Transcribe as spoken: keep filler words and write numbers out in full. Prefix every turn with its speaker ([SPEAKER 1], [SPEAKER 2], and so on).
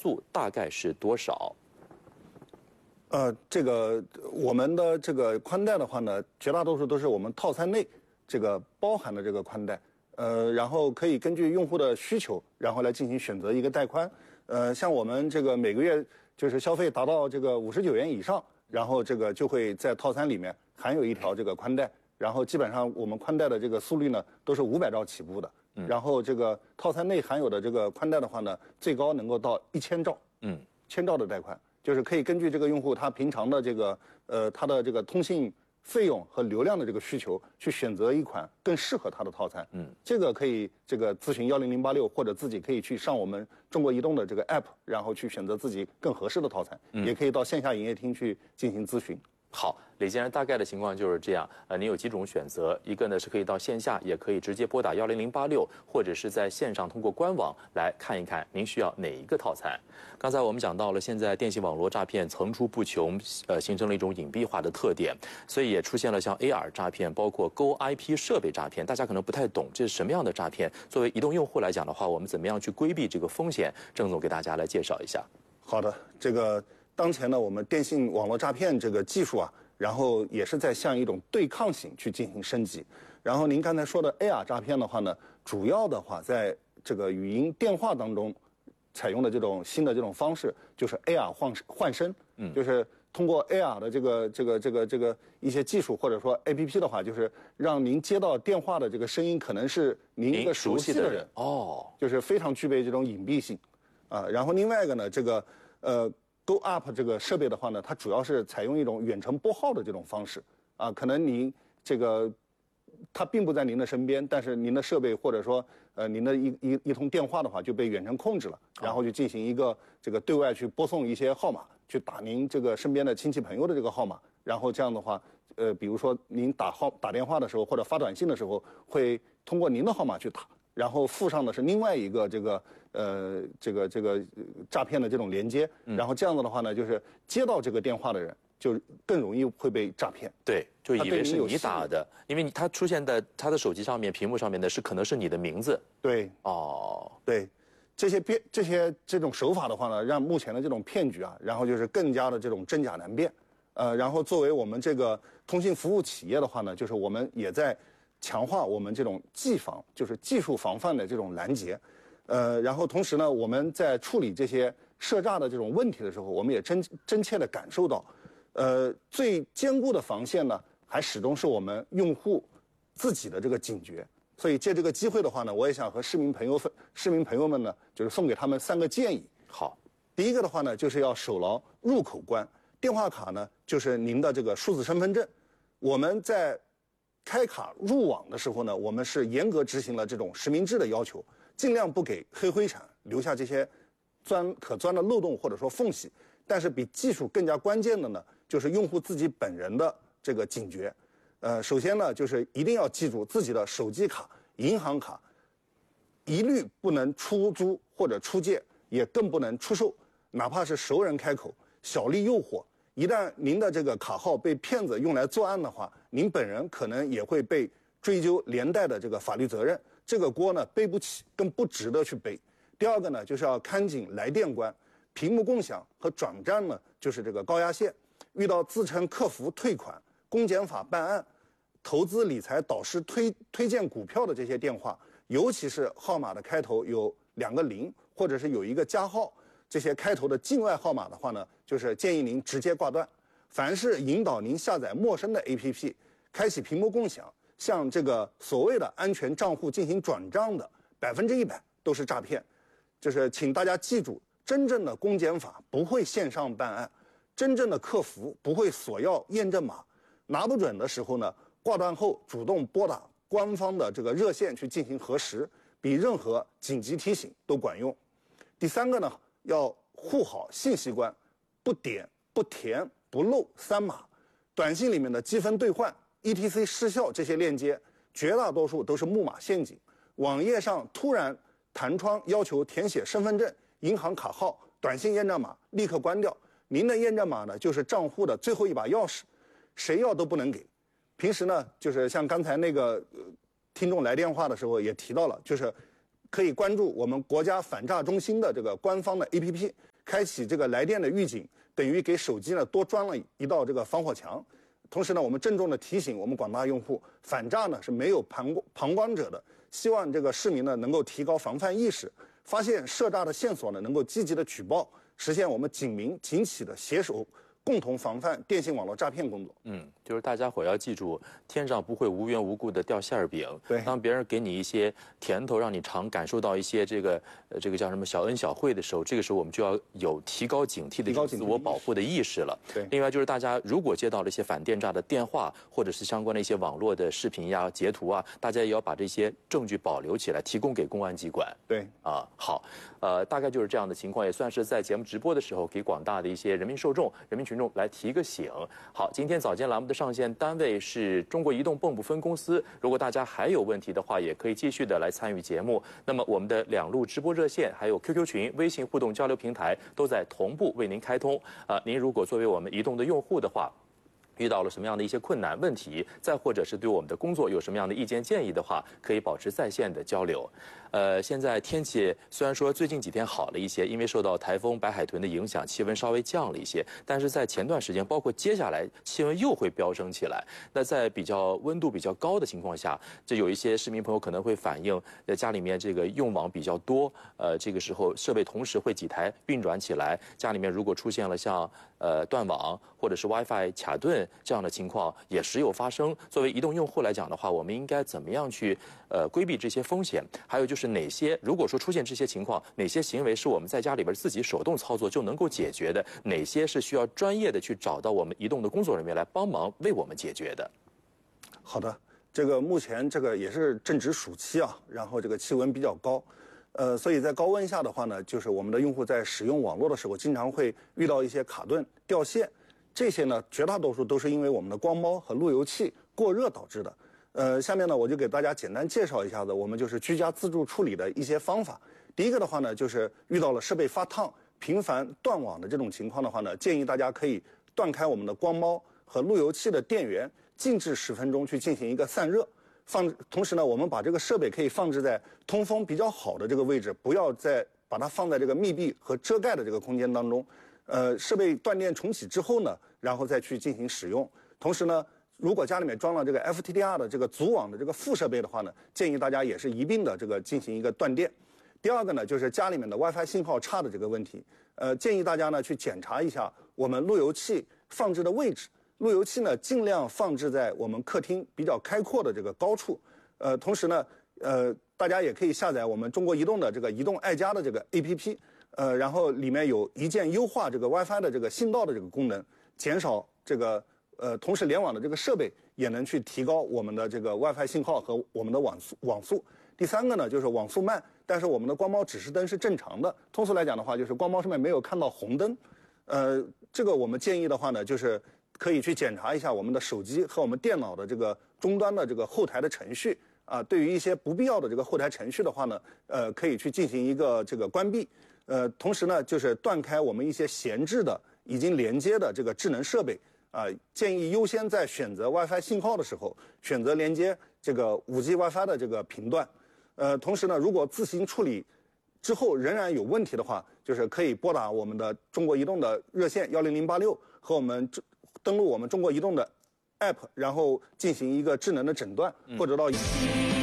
[SPEAKER 1] 速大概是多少？
[SPEAKER 2] 呃，这个我们的这个宽带的话呢，绝大多数都是我们套餐内这个包含的这个宽带，呃，然后可以根据用户的需求，然后来进行选择一个带宽。呃，像我们这个每个月就是消费达到这个五十九元以上，然后这个就会在套餐里面含有一条这个宽带，然后基本上我们宽带的这个速率呢都是五百兆起步的，嗯，然后这个套餐内含有的这个宽带的话呢，最高能够到一千兆，嗯，千兆的带宽，就是可以根据这个用户他平常的这个呃他的这个通信费用和流量的这个需求，去选择一款更适合他的套餐。嗯，这个可以这个咨询幺零零八六，或者自己可以去上我们中国移动的这个 app， 然后去选择自己更合适的套餐。嗯，也可以到线下营业厅去进行咨询。
[SPEAKER 1] 好，李先生，大概的情况就是这样。呃，您有几种选择，一个呢是可以到线下，也可以直接拨打幺零零八六，或者是在线上通过官网来看一看您需要哪一个套餐。刚才我们讲到了，现在电信网络诈骗层出不穷，呃，形成了一种隐蔽化的特点，所以也出现了像 A R 诈骗，包括 Go I P 设备诈骗。大家可能不太懂这是什么样的诈骗。作为移动用户来讲的话，我们怎么样去规避这个风险？郑总给大家来介绍一下。
[SPEAKER 2] 好的，这个。当前呢，我们电信网络诈骗这个技术啊，然后也是在向一种对抗性去进行升级。然后您刚才说的 A R 诈骗的话呢，主要的话在这个语音电话当中采用的这种新的这种方式，就是 A R 换换声，嗯，就是通过 A R 的这个这个这个这个一些技术，或者说 A P P 的话，就是让您接到电话的这个声音可能是您一个熟悉的人哦，就是非常具备这种隐蔽性啊。然后另外一个呢，这个呃。Go Up 这个设备的话呢，它主要是采用一种远程拨号的这种方式啊，可能您这个它并不在您的身边，但是您的设备或者说呃您的一一一通电话的话就被远程控制了，然后就进行一个这个对外去拨送一些号码，去打您这个身边的亲戚朋友的这个号码，然后这样的话，呃，比如说您打号打电话的时候或者发短信的时候，会通过您的号码去打。然后附上的是另外一个这个呃这个这个诈骗的这种连接，然后这样子的话呢，就是接到这个电话的人就更容易会被诈骗。
[SPEAKER 1] 对，就以为是你打的，因为他出现在他的手机上面屏幕上面的是可能是你的名字。
[SPEAKER 2] 对，
[SPEAKER 1] 哦，
[SPEAKER 2] 对，这些骗这些这种手法的话呢，让目前的这种骗局啊，然后就是更加的这种真假难辨。呃，然后作为我们这个通信服务企业的话呢，就是我们也在。强化我们这种技防，就是技术防范的这种拦截，呃，然后同时呢，我们在处理这些涉诈的这种问题的时候，我们也真真切的感受到，呃，最坚固的防线呢，还始终是我们用户自己的这个警觉。所以借这个机会的话呢，我也想和市民朋友们、市民朋友们呢，就是送给他们三个建议。
[SPEAKER 1] 好，
[SPEAKER 2] 第一个的话呢，就是要守牢入口关，电话卡呢就是您的这个数字身份证，我们在。开卡入网的时候呢，我们是严格执行了这种实名制的要求，尽量不给黑灰产留下这些钻可钻的漏洞或者说缝隙。但是比技术更加关键的呢，就是用户自己本人的这个警觉。呃，首先呢，就是一定要记住自己的手机卡、银行卡，一律不能出租或者出借，也更不能出售，哪怕是熟人开口，小利诱惑。一旦您的这个卡号被骗子用来作案的话，您本人可能也会被追究连带的这个法律责任，这个锅呢背不起，更不值得去背。第二个呢，就是要看紧来电关，屏幕共享和转账呢就是这个高压线。遇到自称客服退款、公检法办案、投资理财导师推推荐股票的这些电话，尤其是号码的开头有两个零，或者是有一个加号。这些开头的境外号码的话呢，就是建议您直接挂断。凡是引导您下载陌生的 A P P， 开启屏幕共享，向这个所谓的安全账户进行转账的，百分之一百都是诈骗。就是请大家记住，真正的公检法不会线上办案，真正的客服不会索要验证码，拿不准的时候呢，挂断后主动拨打官方的这个热线去进行核实，比任何紧急提醒都管用。第三个呢，要护好信息关，不点、不填、不漏三码。短信里面的积分兑换、E T C 失效这些链接，绝大多数都是木马陷阱。网页上突然弹窗要求填写身份证、银行卡号、短信验证码，立刻关掉。您的验证码呢，就是账户的最后一把钥匙，谁要都不能给。平时呢，就是像刚才那个、呃、听众来电话的时候也提到了，就是可以关注我们国家反诈中心的这个官方的 A P P， 开启这个来电的预警，等于给手机呢多装了一道这个防火墙。同时呢，我们郑重的提醒我们广大用户，反诈呢是没有旁旁观者的。希望这个市民呢能够提高防范意识，发现涉诈的线索呢能够积极的举报，实现我们警民警企的携手，共同防范电信网络诈骗工作。
[SPEAKER 1] 嗯，就是大家伙要记住，天上不会无缘无故的掉馅儿饼。
[SPEAKER 2] 对，
[SPEAKER 1] 当别人给你一些甜头，让你尝感受到一些这个呃这个叫什么小恩小惠的时候，这个时候我们就要有提高警惕的自我保护的意识了。
[SPEAKER 2] 对。
[SPEAKER 1] 另外就是大家如果接到了一些反电诈的电话，或者是相关的一些网络的视频呀、截图啊，大家也要把这些证据保留起来，提供给公安机关。
[SPEAKER 2] 对。
[SPEAKER 1] 啊，好，呃，大概就是这样的情况，也算是在节目直播的时候给广大的一些人民受众、人民群众来提个醒。好，今天早间栏目的上线单位是中国移动蚌埠分公司。如果大家还有问题的话，也可以继续的来参与节目。那么我们的两路直播热线，还有 Q Q 群、微信互动交流平台都在同步为您开通。啊、呃，您如果作为我们移动的用户的话，遇到了什么样的一些困难问题，再或者是对我们的工作有什么样的意见建议的话，可以保持在线的交流。呃，现在天气虽然说最近几天好了一些，因为受到台风白海豚的影响，气温稍微降了一些，但是在前段时间，包括接下来气温又会飙升起来。那在比较温度比较高的情况下，这有一些市民朋友可能会反映，在家里面这个用网比较多，呃，这个时候设备同时会几台运转起来，家里面如果出现了像呃断网或者是 WiFi 卡顿这样的情况，也时有发生。作为移动用户来讲的话，我们应该怎么样去呃规避这些风险？还有就是哪些如果说出现这些情况，哪些行为是我们在家里边自己手动操作就能够解决的？哪些是需要专业的去找到我们移动的工作人员来帮忙为我们解决的？
[SPEAKER 2] 好的，这个目前这个也是正值暑期啊，然后这个气温比较高。呃，所以在高温下的话呢，就是我们的用户在使用网络的时候，经常会遇到一些卡顿、掉线，这些呢，绝大多数都是因为我们的光猫和路由器过热导致的。呃，下面呢，我就给大家简单介绍一下子我们就是居家自助处理的一些方法。第一个的话呢，就是遇到了设备发烫、频繁断网的这种情况的话呢，建议大家可以断开我们的光猫和路由器的电源，静置十分钟去进行一个散热。放，同时呢，我们把这个设备可以放置在通风比较好的这个位置，不要再把它放在这个密闭和遮盖的这个空间当中。呃，设备断电重启之后呢，然后再去进行使用。同时呢，如果家里面装了这个 F T D R 的这个组网的这个副设备的话呢，建议大家也是一并的这个进行一个断电。第二个呢，就是家里面的 WiFi 信号差的这个问题，呃，建议大家呢去检查一下我们路由器放置的位置。路由器呢，尽量放置在我们客厅比较开阔的这个高处。呃，同时呢，呃，大家也可以下载我们中国移动的这个移动爱家的这个 A P P， 呃，然后里面有一键优化这个 WiFi 的这个信道的这个功能，减少这个呃同时联网的这个设备，也能去提高我们的这个 WiFi 信号和我们的网速网速。第三个呢，就是网速慢，但是我们的光猫指示灯是正常的。通俗来讲的话，就是光猫上面没有看到红灯。呃，这个我们建议的话呢，就是可以去检查一下我们的手机和我们电脑的这个终端的这个后台的程序啊。对于一些不必要的这个后台程序的话呢，呃，可以去进行一个这个关闭。呃，同时呢，就是断开我们一些闲置的已经连接的这个智能设备啊。建议优先在选择 WiFi 信号的时候，选择连接这个 五 G WiFi 的这个频段。呃，同时呢，如果自行处理之后仍然有问题的话，就是可以拨打我们的中国移动的热线幺零零八六和我们登录我们中国移动的 App， 然后进行一个智能的诊断，或者到。